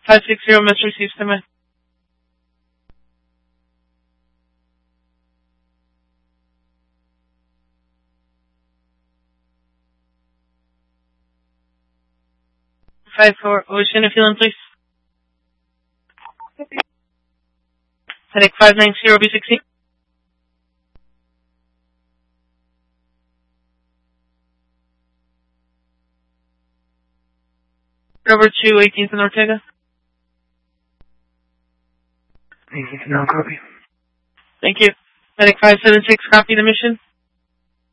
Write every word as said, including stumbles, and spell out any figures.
five six zero, must receive semi. five four, ocean, if you'll please. Headache five nine zero, B sixteen. Over to eighteenth and Ortega. eighteenth and Ortega, copy. Thank you. Headache five seven six, copy the mission.